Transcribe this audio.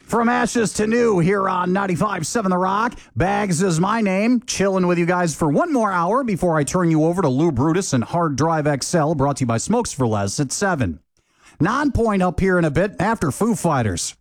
From ashes to new here on 95.7 The Rock. Bags is my name. Chilling with you guys for one more hour before I turn you over to Lou Brutus and Hard Drive XL, brought to you by Smokes for Less at 7. Non-point up here in a bit after Foo Fighters.